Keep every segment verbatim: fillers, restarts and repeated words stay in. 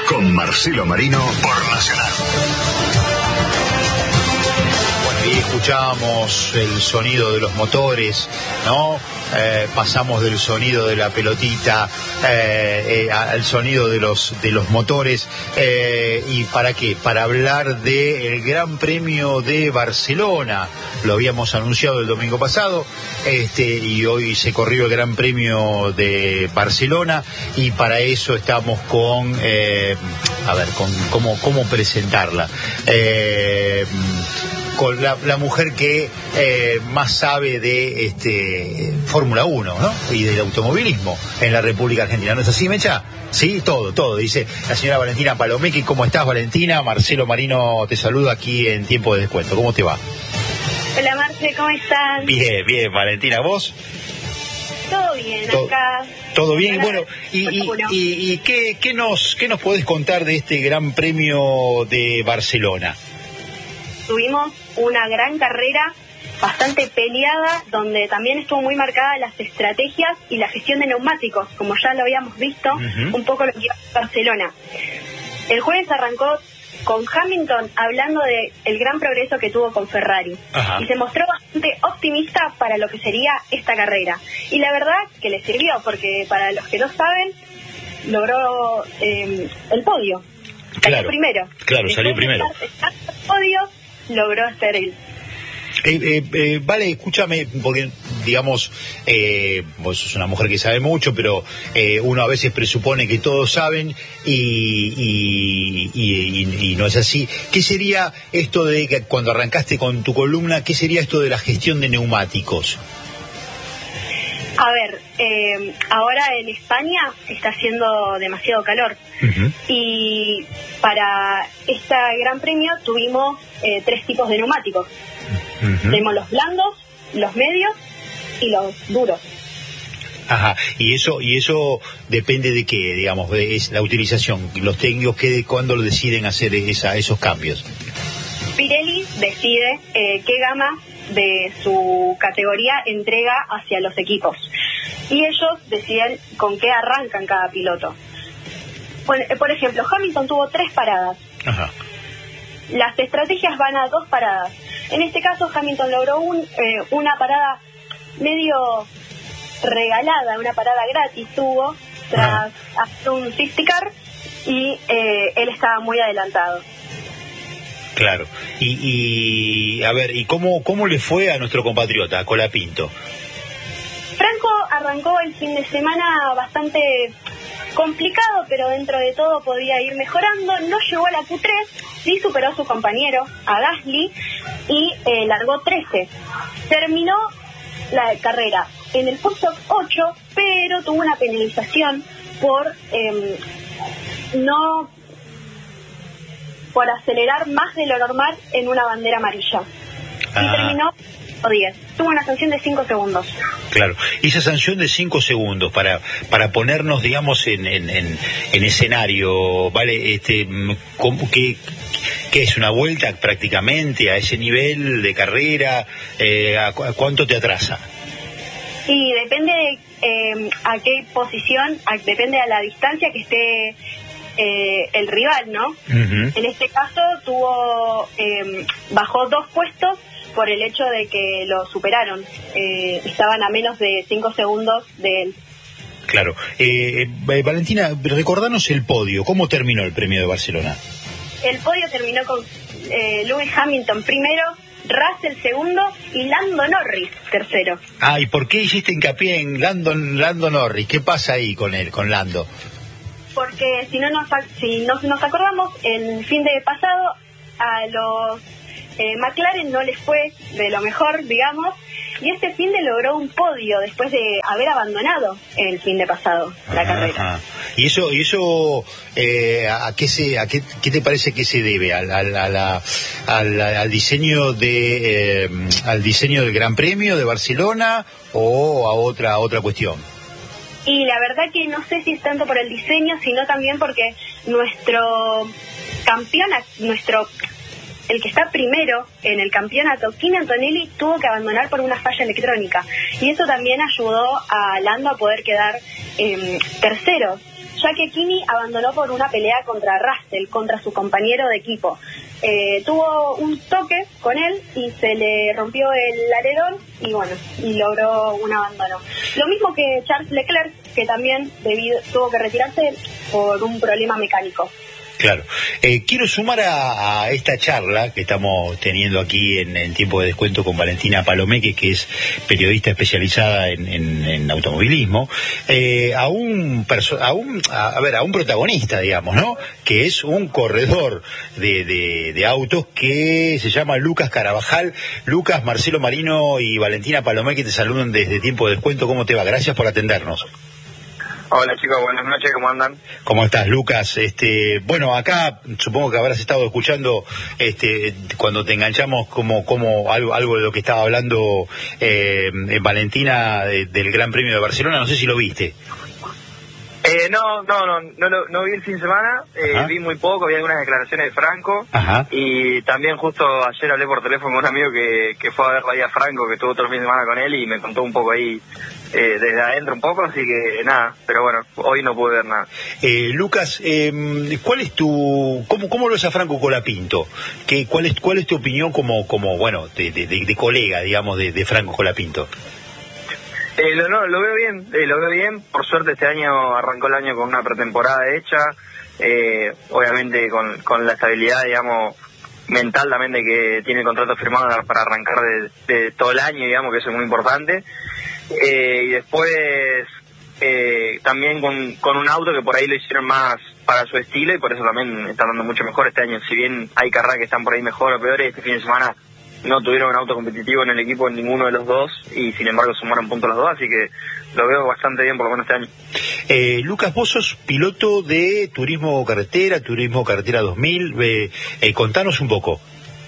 con Marcelo Marino por Nacional. Bueno, y escuchábamos el sonido de los motores, ¿no? Eh, pasamos del sonido de la pelotita eh, eh, al sonido de los de los motores. Eh, ¿Y para qué? Para hablar del Gran Premio de Barcelona. Lo habíamos anunciado el domingo pasado, este, y hoy se corrió el Gran Premio de Barcelona, y para eso estamos con, eh, a ver, con cómo, cómo presentarla. Eh, con la, la mujer que eh, más sabe de este Fórmula uno, ¿no? Y del automovilismo en la República Argentina. ¿No es así, Mecha? Sí, todo, todo. Dice la señora Valentina Palomeque. ¿Cómo estás, Valentina? Marcelo Marino te saluda aquí en Tiempo de Descuento. ¿Cómo te va? Hola, Marce, ¿cómo estás? Bien, bien, Valentina. ¿Vos? Todo bien, todo, acá. Todo bien. Bueno, y, y, y, y ¿qué, qué, nos, ¿qué nos podés contar de este Gran Premio de Barcelona? Tuvimos una gran carrera, bastante peleada, donde también estuvo muy marcada las estrategias y la gestión de neumáticos, como ya lo habíamos visto, uh-huh. un poco lo que iba a Barcelona. El jueves arrancó con Hamilton hablando de el gran progreso que tuvo con Ferrari. Ajá. Y se mostró bastante optimista para lo que sería esta carrera. Y la verdad que le sirvió, porque para los que no saben, logró eh, el podio. Salió claro, primero. Claro, salió primero. El podio logró ser él. Eh, eh, eh, vale, escúchame, porque digamos, eh, vos sos una mujer que sabe mucho, pero eh, uno a veces presupone que todos saben y, y, y, y, y no es así. ¿Qué sería esto de que cuando arrancaste con tu columna, qué sería esto de la gestión de neumáticos? A ver, eh, ahora en España está haciendo demasiado calor, uh-huh. y para este Gran Premio tuvimos eh, tres tipos de neumáticos. Uh-huh. Tenemos los blandos, los medios y los duros. Ajá, y eso y eso depende de qué, digamos, es la utilización, los técnicos que cuándo lo deciden hacer esa, esos cambios. Pirelli decide eh, qué gama de su categoría entrega hacia los equipos, y ellos deciden con qué arrancan cada piloto. Bueno, por ejemplo, Hamilton tuvo tres paradas. Ajá. Las estrategias van a dos paradas. En este caso Hamilton logró un, eh, una parada medio regalada, una parada gratis tuvo tras hacer un safety car, y eh, él estaba muy adelantado. Claro. Y, y a ver, ¿y cómo cómo le fue a nuestro compatriota, a Colapinto? Franco arrancó el fin de semana bastante complicado, pero dentro de todo podía ir mejorando. No llegó a la Q tres, sí superó a su compañero, a Gasly, y eh, largó trece. Terminó la carrera en el puesto ocho, pero tuvo una penalización por eh, no... por acelerar más de lo normal en una bandera amarilla. Ah. Y terminó diez. Tuvo una sanción de cinco segundos. Claro, y esa sanción de cinco segundos, para para ponernos, digamos, en en, en, en escenario, ¿vale? Este, ¿cómo, qué, ¿Qué es una vuelta prácticamente a ese nivel de carrera? Eh, ¿a, ¿A cuánto te atrasa? Y depende de eh, a qué posición, a, depende de la distancia que esté Eh, el rival, ¿no? Uh-huh. En este caso tuvo eh, bajó dos puestos por el hecho de que lo superaron, eh, estaban a menos de cinco segundos de él. Claro. Eh, eh, Valentina, recordanos el podio, ¿cómo terminó el Premio de Barcelona? El podio terminó con eh, Lewis Hamilton primero, Russell segundo y Lando Norris tercero. Ah, ¿y por qué hiciste hincapié en Lando, Lando Norris? ¿Qué pasa ahí con él, con Lando? Porque si no nos si no nos acordamos, el fin de pasado a los eh, McLaren no les fue de lo mejor, digamos, y este fin de logró un podio después de haber abandonado el fin de pasado la ajá, carrera. Ajá. Y eso y eso eh, a qué se a qué, qué te parece que se debe al al, a la, al, al diseño de eh, al diseño del Gran Premio de Barcelona o a otra a otra cuestión? Y la verdad que no sé si es tanto por el diseño, sino también porque nuestro campeón, nuestro el que está primero en el campeonato, Kimi Antonelli, tuvo que abandonar por una falla electrónica. Y eso también ayudó a Lando a poder quedar eh, tercero. ya que Kimi abandonó por una pelea contra Russell, contra su compañero de equipo. Eh, tuvo un toque con él y se le rompió el alerón y bueno, y logró un abandono. Lo mismo que Charles Leclerc, que también debido, tuvo que retirarse por un problema mecánico. Claro. Eh, quiero sumar a, a esta charla que estamos teniendo aquí en el tiempo de descuento con Valentina Palomeque, que es periodista especializada en, en, en automovilismo, eh, a un perso- a un a, a ver a un protagonista, digamos, ¿no? Que es un corredor de, de, de autos que se llama Lucas Carabajal. Lucas, Marcelo Marino y Valentina Palomeque te saludan desde tiempo de descuento. ¿Cómo te va? Gracias por atendernos. Hola chicos, buenas noches, ¿cómo andan? ¿Cómo estás, Lucas? Este, bueno, acá supongo que habrás estado escuchando este, cuando te enganchamos como, como algo, algo de lo que estaba hablando eh, Valentina de, del Gran Premio de Barcelona, no sé si lo viste. Eh, no, no, no, no, no, no vi el fin de semana, eh, vi muy poco, vi algunas declaraciones de Franco. Ajá. Y también justo ayer hablé por teléfono con un amigo que, que fue a ver Bahía Franco, que estuvo todo el fin de semana con él y me contó un poco ahí eh, desde adentro un poco, así que nada, pero bueno, hoy no pude ver nada. Eh, Lucas, eh, ¿cuál es tu, cómo, cómo lo ves a Franco Colapinto? ¿Qué, cuál es, cuál es tu opinión como, como bueno, de, de, de, de colega, digamos, de, de Franco Colapinto? Eh, lo, no, lo veo bien, eh, lo veo bien. Por suerte este año arrancó el año con una pretemporada hecha, eh, obviamente con, con la estabilidad, digamos, mental también de que tiene el contrato firmado para arrancar de, de todo el año, digamos, que eso es muy importante. Eh, y después eh, también con, con un auto que por ahí lo hicieron más para su estilo y por eso también está dando mucho mejor este año. Si bien hay carreras que están por ahí mejor o peores, este fin de semana no tuvieron un auto competitivo en el equipo en ninguno de los dos y sin embargo sumaron puntos los dos, así que lo veo bastante bien por lo menos este año. Eh, Lucas, vos sos piloto de turismo carretera, turismo carretera dos mil, eh, eh, contanos un poco.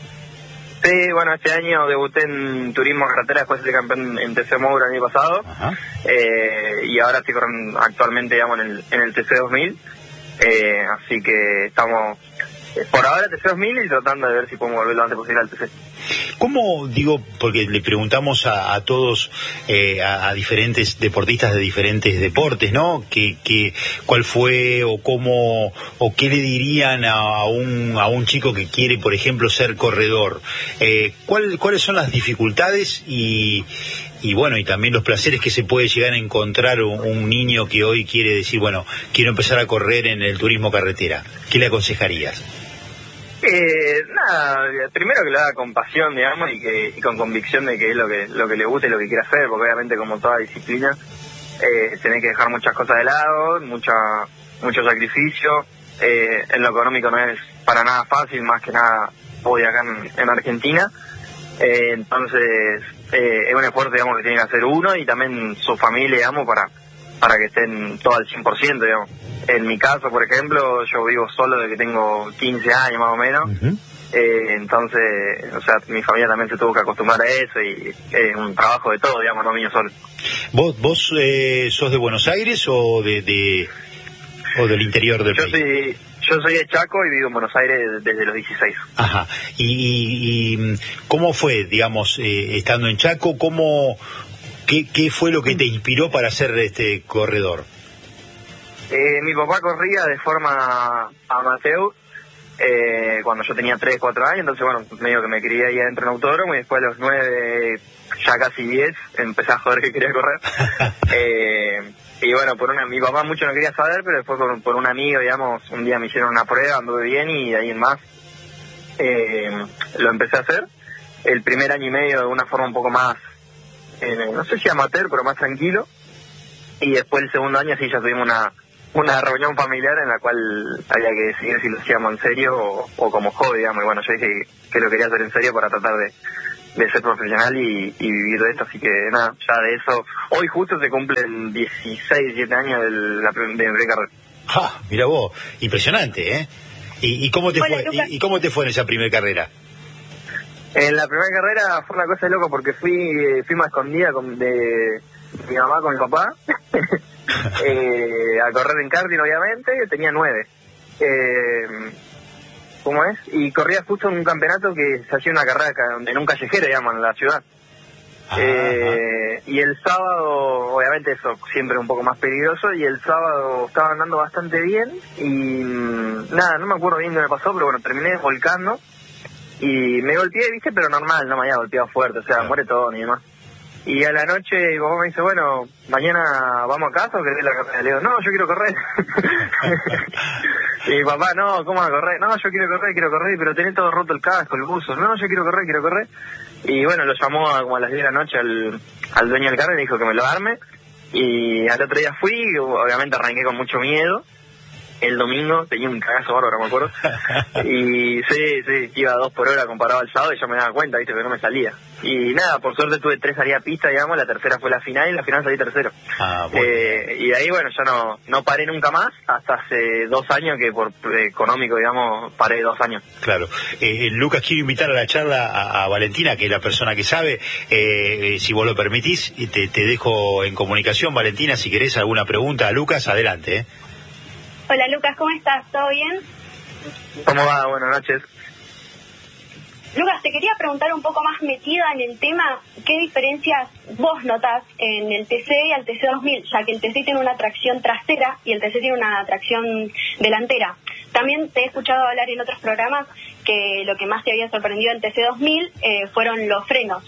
Sí, bueno, este año debuté en turismo carretera después de campeón en T C Moura el año pasado. Ajá. Eh, y ahora estoy corriendo actualmente, digamos, en el, en el T C dos mil, eh, así que estamos por ahora T C dos mil y tratando de ver si podemos volver lo antes posible al T C. ¿Cómo, digo, porque le preguntamos a, a todos, eh, a, a diferentes deportistas de diferentes deportes, ¿no? Que, que, ¿Cuál fue o cómo, o qué le dirían a un, a un chico que quiere, por ejemplo, ser corredor? Eh, ¿cuál, ¿Cuáles son las dificultades y, y, bueno, y también los placeres que se puede llegar a encontrar un, un niño que hoy quiere decir, bueno, quiero empezar a correr en el turismo carretera? ¿Qué le aconsejarías? Eh, nada, primero que lo haga con pasión, digamos, y que y con convicción de que es lo que lo que le gusta y lo que quiere hacer, porque obviamente como toda disciplina eh, tenés que dejar muchas cosas de lado, mucha mucho sacrificio, eh, en lo económico no es para nada fácil, más que nada hoy acá en, en Argentina, eh, entonces eh, es un esfuerzo, digamos, que tiene que hacer uno y también su familia, digamos, para para que estén todo al cien por ciento, digamos. En mi caso, por ejemplo, yo vivo solo desde que tengo quince años más o menos, uh-huh. eh, entonces, o sea, mi familia también se tuvo que acostumbrar a eso y es un trabajo de todo, digamos, no mío solo. ¿Vos, vos eh, sos de Buenos Aires o de, de o del interior del yo país? Soy, yo soy de Chaco y vivo en Buenos Aires desde los dieciséis. Ajá. ¿Y, y, y cómo fue, digamos, eh, estando en Chaco, cómo, qué, qué fue lo que te inspiró para ser este corredor? Eh, mi papá corría de forma amateur eh, cuando yo tenía tres, cuatro años, entonces bueno, medio que me crié ahí adentro en autódromo y después a los nueve, ya casi diez, empecé a joder que quería correr. eh, y bueno, por una, mi papá mucho no quería saber, pero después por, por un amigo, digamos, un día me hicieron una prueba, anduve bien y de ahí en más eh, lo empecé a hacer. El primer año y medio de una forma un poco más, eh, no sé si amateur, pero más tranquilo. Y después el segundo año sí ya tuvimos una una reunión familiar en la cual había que decidir si lo hacíamos en serio o, o como hobby, digamos, y bueno, yo dije que lo quería hacer en serio para tratar de, de ser profesional y, y vivir de esto, así que nada, ya de eso, hoy justo se cumplen dieciséis, diecisiete años de la de mi primera carrera. ¡Ah! Mira vos, impresionante, ¿eh? ¿Y, y cómo te Hola, fue Lucas. y, y cómo te fue en esa primera carrera? En la primera carrera fue una cosa de loco porque fui, fui más escondida con, de mi mamá con mi papá. eh, a correr en karting, obviamente, tenía nueve. Eh, ¿Cómo es? Y corría justo en un campeonato que se hacía una carrera en un callejero, digamos, en la ciudad. Eh, y el sábado, obviamente eso siempre es un poco más peligroso, y el sábado estaba andando bastante bien y nada, no me acuerdo bien qué me pasó, pero bueno, terminé volcando y me golpeé, viste, pero normal, no me había golpeado fuerte, o sea, claro, muere todo ni demás. Y a la noche mi papá me dice, bueno, mañana vamos a casa o querés la carrera. Le digo, no, yo quiero correr. Y mi papá, no, ¿cómo vas a correr? No, yo quiero correr, quiero correr, pero tenés todo roto el casco, el buzo. No, yo quiero correr, quiero correr. Y bueno, lo llamó a, como a las diez de la noche al, al dueño del carro y le dijo que me lo arme. Y al otro día fui, obviamente arranqué con mucho miedo. El domingo tenía un cagazo bárbaro, me acuerdo. Y sí, sí, iba a dos por hora comparado al sábado y yo me daba cuenta, viste, que no me salía. Y nada, por suerte tuve tres salidas a pista, digamos, la tercera fue la final y la final salí tercero. Ah, bueno. eh, y de ahí, bueno, yo no no paré nunca más, hasta hace dos años que por eh, económico, digamos, paré dos años. Claro. Eh, Lucas, quiero invitar a la charla a, a Valentina, que es la persona que sabe, eh, si vos lo permitís, y te, te dejo en comunicación. Valentina, si querés alguna pregunta a Lucas, adelante, ¿eh? Hola Lucas, ¿cómo estás? ¿Todo bien? ¿Cómo va? Buenas noches. Lucas, te quería preguntar un poco más metida en el tema, ¿qué diferencias vos notás en el T C y el T C dos mil? Ya que el T C tiene una tracción trasera y el T C tiene una tracción delantera. También te he escuchado hablar en otros programas que lo que más te había sorprendido del T C dos mil eh, fueron los frenos.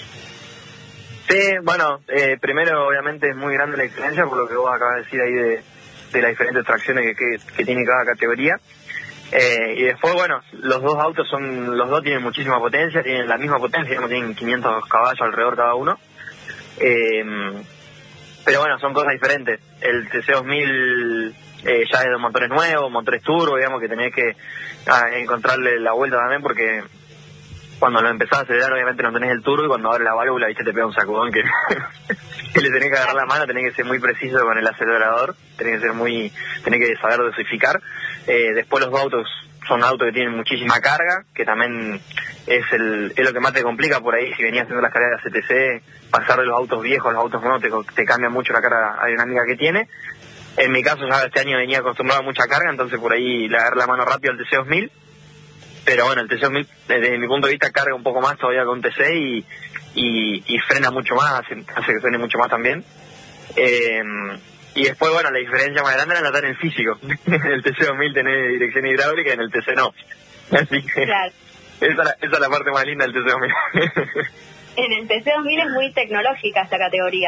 Sí, bueno, eh, primero obviamente es muy grande la diferencia por lo que vos acabas de decir ahí de... de las diferentes tracciones que, que, que tiene cada categoría. Eh, y después, bueno, los dos autos son, los dos tienen muchísima potencia, tienen la misma potencia, digamos, tienen quinientos caballos alrededor cada uno. Eh, pero bueno, son cosas diferentes. El T C dos mil eh, ya es de motores nuevos, motores turbo, digamos, que tenés que ah, encontrarle la vuelta también, porque cuando lo empezás a acelerar obviamente no tenés el turbo, y cuando abre la válvula, viste, te pega un sacudón que, que le tenés que agarrar la mano, tenés que ser muy preciso con el acelerador, tenés que ser muy, tenés que saber dosificar. Eh, después los dos autos son autos que tienen muchísima carga, que también es el es lo que más te complica por ahí. Si venías haciendo las carreras de C T C, pasar de los autos viejos a los autos nuevos te, te cambia mucho la carga aerodinámica que tiene. En mi caso ya este año venía acostumbrado a mucha carga, entonces por ahí le agarré la mano rápido al T C dos mil. Pero bueno, el T C dos mil, desde mi punto de vista, carga un poco más todavía con T C y, y, y frena mucho más, hace, hace que frene mucho más también. Eh, y después, bueno, la diferencia más grande era notar en el físico. En el T C dos mil tenés dirección hidráulica y en el T C no. Así que claro, esa, esa es la parte más linda del T C dos mil. En el T C dos mil es muy tecnológica esta categoría.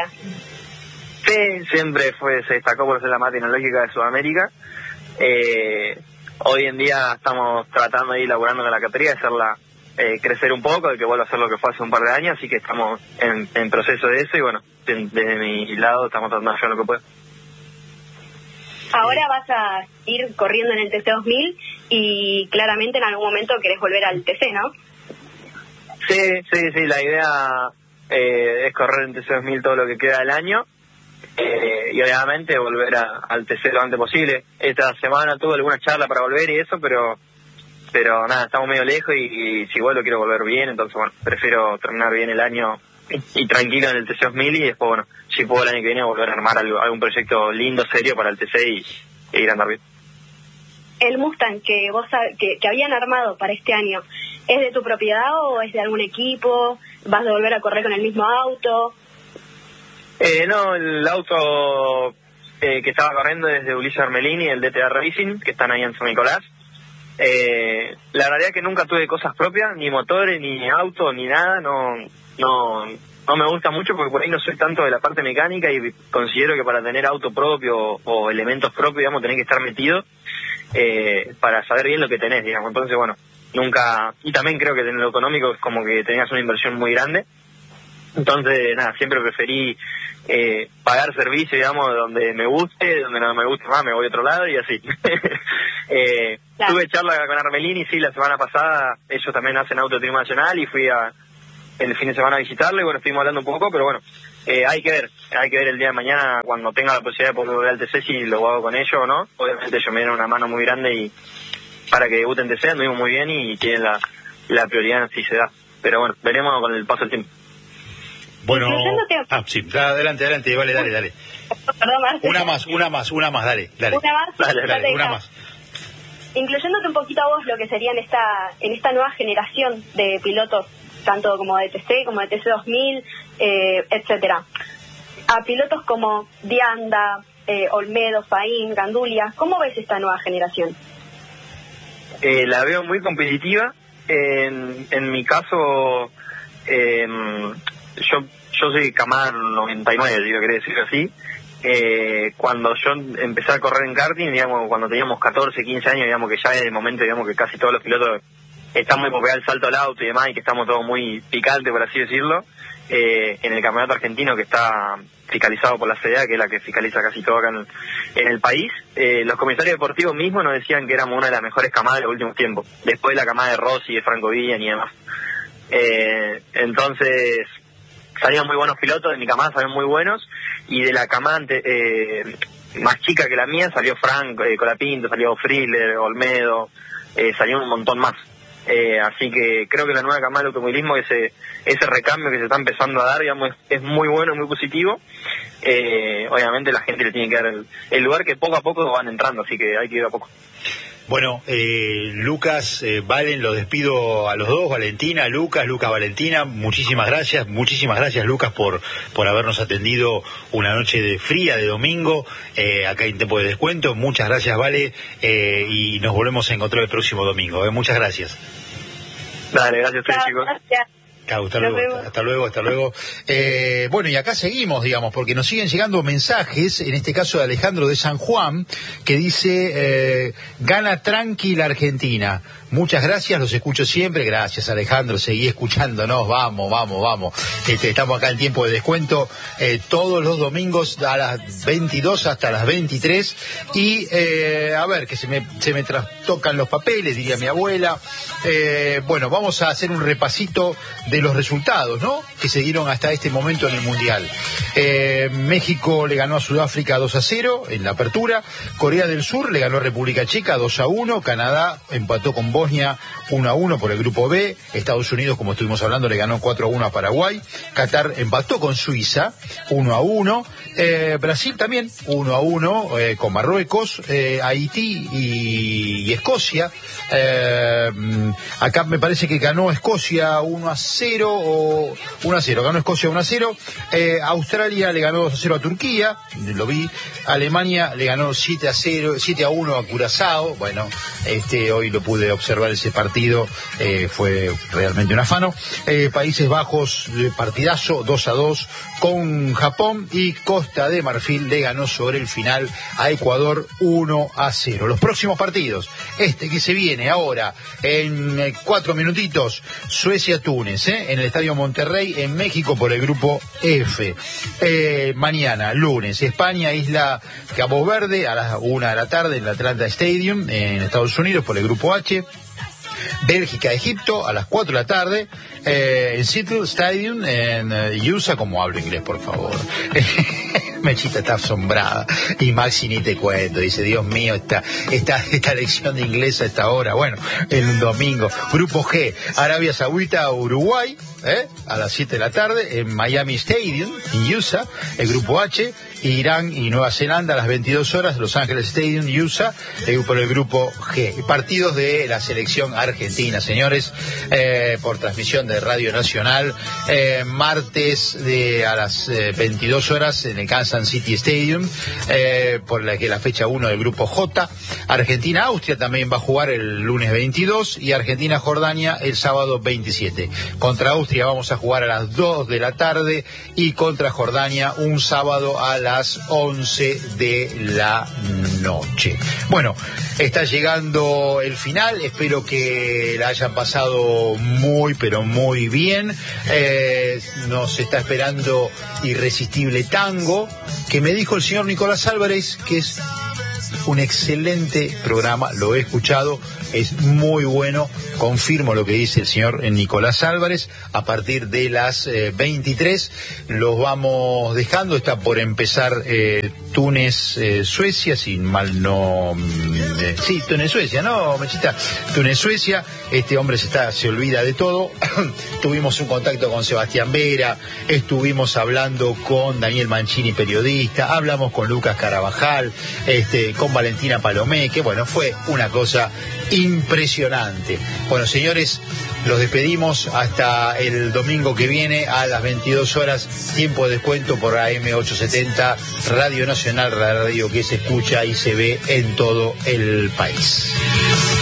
Sí, siempre fue se destacó por ser la más tecnológica de Sudamérica. Eh... Hoy en día estamos tratando de ir laburando con la categoría, de hacerla eh, crecer un poco, de que vuelva a ser lo que fue hace un par de años, así que estamos en, en proceso de eso y bueno, de, desde mi lado estamos tratando de hacer lo que pueda. Ahora vas a ir corriendo en el T C dos mil y claramente en algún momento querés volver al T C, ¿no? Sí, sí, sí, la idea eh, es correr en T C dos mil todo lo que queda del año. Eh, y obviamente volver a, al T C lo antes posible. Esta semana tuve alguna charla para volver y eso, pero pero nada, estamos medio lejos y, y si vuelvo quiero volver bien, entonces bueno, prefiero terminar bien el año y, y tranquilo en el T C dos mil y después bueno, si puedo el año que viene volver a armar algo, algún proyecto lindo, serio para el T C y, y ir a andar bien. El Mustang que vos que, que habían armado para este año, ¿es de tu propiedad o es de algún equipo? ¿Vas a volver a correr con el mismo auto? Eh, no, el auto eh, que estaba corriendo es de Ulises Armelini, el D T A Racing, que están ahí en San Nicolás. Eh, la realidad es que nunca tuve cosas propias, ni motores, ni auto, ni nada. No, no, no me gusta mucho porque por ahí no soy tanto de la parte mecánica y considero que para tener auto propio o, o elementos propios, digamos, tenés que estar metido eh, para saber bien lo que tenés, digamos. Entonces, bueno, nunca... Y también creo que en lo económico es como que tenías una inversión muy grande. Entonces, nada, siempre preferí eh, pagar servicio, digamos, donde me guste, donde no me guste más me voy a otro lado y así. eh, claro. Tuve charla con Armelini, sí, la semana pasada, ellos también hacen autoturismo nacional y fui a el fin de semana a visitarlo y bueno, estuvimos hablando un poco, pero bueno, eh, hay que ver, hay que ver el día de mañana cuando tenga la posibilidad de poder volver al T C si lo hago con ellos o no. Obviamente ellos me dieron una mano muy grande y para que debuten T C anduvimos muy bien y tienen la, la prioridad si se da. Pero bueno, veremos con el paso del tiempo. Bueno, ah, sí, adelante, adelante, vale, dale, dale. Perdón, Marce. Una más, una más, una más, dale, dale. Una más, dale, dale, dale, una más. Incluyéndote un poquito a vos lo que sería en esta, en esta nueva generación de pilotos tanto como de T C, como de T C dos mil, eh, etcétera. A pilotos como Dianda, eh, Olmedo, Faín, Gandulia, ¿cómo ves esta nueva generación? Eh, la veo muy competitiva. En, en mi caso, eh, yo yo soy camada noventa y nueve, si lo querés decir así. Eh, cuando yo empecé a correr en karting, digamos, cuando teníamos catorce, quince años, digamos que ya es el momento, digamos que casi todos los pilotos están muy por pegar el salto al auto y demás, y que estamos todos muy picantes, por así decirlo. Eh, en el campeonato argentino, que está fiscalizado por la C D A, que es la que fiscaliza casi todo acá en, en el país, eh, los comisarios deportivos mismos nos decían que éramos una de las mejores camadas de los últimos tiempos, después de la camada de Rossi, de Franco Villan y demás. Eh, entonces salían muy buenos pilotos, de mi camada salían muy buenos, y de la camada eh, más chica que la mía salió Frank, eh, Colapinto, salió Frizzler, Olmedo, eh, salió un montón más. Eh, así que creo que la nueva camada del automovilismo, ese ese recambio que se está empezando a dar, digamos, es, es muy bueno, muy positivo. Eh, obviamente la gente le tiene que dar el, el lugar, que poco a poco van entrando, así que hay que ir a poco. Bueno, eh, Lucas, eh, Valen, los despido a los dos, Valentina, Lucas, Lucas, Valentina, muchísimas gracias, muchísimas gracias, Lucas, por por habernos atendido una noche de fría de domingo, eh, acá en Tiempo de Descuento. Muchas gracias, Vale, eh, y nos volvemos a encontrar el próximo domingo, eh. Muchas gracias. Dale, gracias a ustedes, chicos. Gracias. Chau, hasta luego, hasta luego, hasta luego. Eh, bueno, y acá seguimos, digamos, porque nos siguen llegando mensajes, en este caso de Alejandro de San Juan, que dice, eh, gana tranquila Argentina. Muchas gracias, los escucho siempre. Gracias, Alejandro, seguí escuchándonos. Vamos, vamos, vamos. Este, estamos acá en Tiempo de Descuento eh, todos los domingos a las veintidós hasta las veintitrés. Y, eh, a ver, que se me, se me trastocan los papeles, diría mi abuela. Eh, bueno, vamos a hacer un repasito de los resultados, ¿no?, que se dieron hasta este momento en el Mundial. Eh, México le ganó a Sudáfrica dos a cero en la apertura. Corea del Sur le ganó a República Checa dos a uno. Canadá empató con Bosnia uno a uno por el grupo B. Estados Unidos, como estuvimos hablando, le ganó cuatro a uno a Paraguay. Qatar empató con Suiza uno a uno. Eh, Brasil también uno a uno eh, con Marruecos. Eh, Haití y, y Escocia. Eh, acá me parece que ganó Escocia uno a cero o uno a cero. Ganó Escocia uno a cero. Eh, Australia le ganó dos a cero a Turquía. Lo vi. Alemania le ganó siete a cero, siete a uno a Curazao. Bueno, este hoy lo pude observar ese partido. Eh, fue realmente un afano. Eh, Países Bajos, eh, partidazo dos a dos con Japón, y Costa de Marfil le ganó sobre el final a Ecuador uno a cero. Los próximos partidos, este que se viene ahora en eh, cuatro minutitos, Suecia-Túnez, eh, en el Estadio Monterrey en México por el grupo F. Eh, mañana, lunes, España, Isla Cabo Verde a las una de la tarde en el Atlanta Stadium en Estados Unidos por el grupo H. Bélgica, Egipto a las cuatro de la tarde eh, en Seattle Stadium en uh, U S A. Como hablo inglés, por favor. Mechita está asombrada, y Maxi ni te cuento, dice, Dios mío, esta, esta, esta lección de inglés a esta hora. Bueno, en un domingo. Grupo G, Arabia Saudita, Uruguay, ¿eh? a las siete de la tarde en Miami Stadium en U S A. El grupo H, Irán y Nueva Zelanda a las veintidós horas, Los Ángeles Stadium, U S A, eh, por el grupo G. Partidos de la selección argentina, señores, eh, por transmisión de Radio Nacional, eh, martes de a las eh, veintidós horas en el Kansas City Stadium, eh, por la que la fecha uno del grupo J. Argentina-Austria también va a jugar el lunes veintidós, y Argentina-Jordania el sábado veintisiete. Contra Austria vamos a jugar a las dos de la tarde, y contra Jordania un sábado a las once de la noche. Bueno, está llegando el final, espero que la hayan pasado muy, pero muy bien. Eh, nos está esperando Irresistible Tango, que me dijo el señor Nicolás Álvarez que es un excelente programa, lo he escuchado, es muy bueno, confirmo lo que dice el señor Nicolás Álvarez. A partir de las eh, veintitrés los vamos dejando, está por empezar eh, Túnez, eh, Suecia, si mal no... Eh, sí, Túnez, Suecia, ¿no, Mechita? Túnez, Suecia, este hombre se está se olvida de todo. Tuvimos un contacto con Sebastián Vera, estuvimos hablando con Daniel Mancini, periodista, hablamos con Lucas Carabajal, este con Valentina Palomé, que bueno, fue una cosa impresionante. Bueno, señores, los despedimos hasta el domingo que viene a las veintidós horas, tiempo de descuento por A M ochocientos setenta, Radio Nacional, radio que se escucha y se ve en todo el país.